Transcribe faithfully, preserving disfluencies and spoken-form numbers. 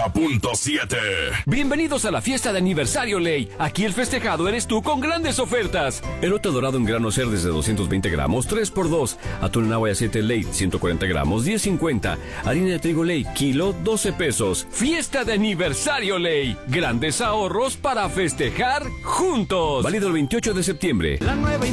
noventa punto siete. Bienvenidos a la fiesta de aniversario Ley. Aquí el festejado eres tú con grandes ofertas. Elote dorado en grano Cerdes de doscientos veinte gramos, tres por dos. Atún en agua y aceite Ley, ciento cuarenta gramos, diez cincuenta. Harina de trigo Ley, kilo, doce pesos. Fiesta de aniversario Ley. Grandes ahorros para festejar juntos. Válido el veintiocho de septiembre. La nueva